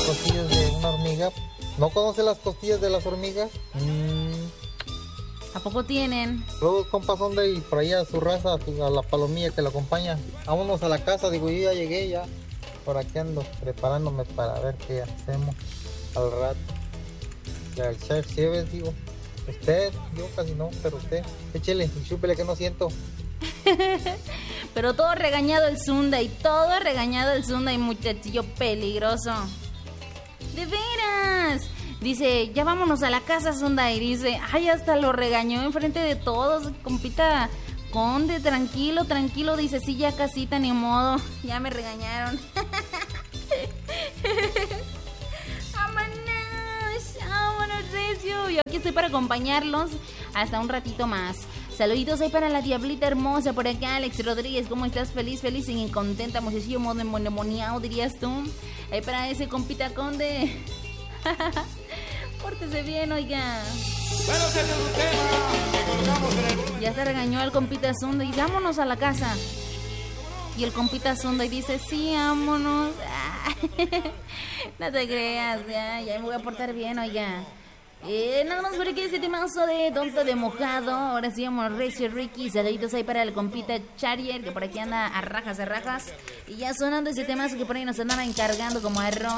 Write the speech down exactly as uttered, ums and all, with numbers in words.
costillas de una hormiga. ¿No conoce las costillas de las hormigas? Mm. ¿A poco tienen? Luego, compas, ¿dónde? Y por ahí a su raza, a, su, a la palomilla que la acompaña. Vámonos a la casa, digo, yo ya llegué ya. Por aquí ando, preparándome para ver qué hacemos al rato. Ya el chef Chévez, digo. Usted, yo casi no, pero usted. Échele y chúpele que no siento. Pero todo regañado el Zunda, y todo regañado el Zunda, y muchachillo peligroso. ¡De veras! Dice, ya vámonos a la casa, Zunda. Y dice, ay, hasta lo regañó enfrente de todos. Compita Conde, tranquilo, tranquilo. Dice, sí, ya casita, ni modo. Ya me regañaron. ¡Vámonos! ¡Vámonos, recio! Yo aquí estoy para acompañarlos hasta un ratito más. Saluditos ahí para la diablita hermosa por acá, Alex Rodríguez. ¿Cómo estás? Feliz, feliz y contenta, mocecillo, modo endemoniado, dirías tú. Ahí para ese compita Conde. Pórtese bien, oiga. Ya se regañó el compita Zunda y dice, vámonos a la casa. Y el compita Zunda y dice, sí, vámonos. No te creas, ya, ya me voy a portar bien, oiga. Eh, nada más por aquí este temazo de tonto de mojado. Ahora sí vamos Recio Ricky. Saluditos ahí para el compita Charrier, que por aquí anda a rajas, a rajas. Y ya sonando ese temazo que por ahí nos andaba encargando como arroz.